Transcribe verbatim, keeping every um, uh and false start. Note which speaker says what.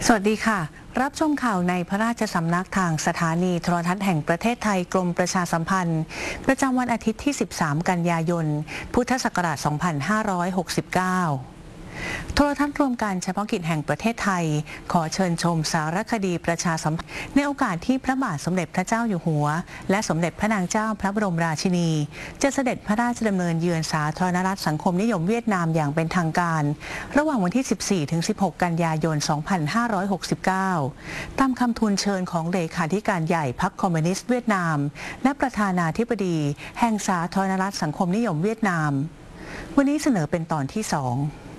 Speaker 1: สวัสดีค่ะรับชมข่าวในพระราชสำนักทางสถานีโทรทัศน์แห่งประเทศไทยกรมประชาสัมพันธ์ประจำวันอาทิตย์ที่ สิบสาม กันยายน พุทธศักราช สองพันห้าร้อยหกสิบเก้า โทรทัศน์รวมการเฉพาะกิจแห่งประเทศไทยขอเชิญชมสารคดีประชาสัมพันธ์ในโอกาสที่พระบาทสมเด็จพระเจ้าอยู่หัวและสมเด็จพระนางเจ้าพระบรมราชินีจะเสด็จพระราชดำเนินเยือนสาธารณรัฐสังคมนิยมเวียดนามอย่างเป็นทางการระหว่างวันที่ สิบสี่ถึงสิบหก กันยายน สองพันห้าร้อยหกสิบเก้า ตามคำทูลเชิญของเลขาธิการใหญ่พรรคคอมมิวนิสต์เวียดนามและประธานาธิบดีแห่งสาธารณรัฐสังคมนิยมเวียดนามวันนี้เสนอเป็นตอนที่สอง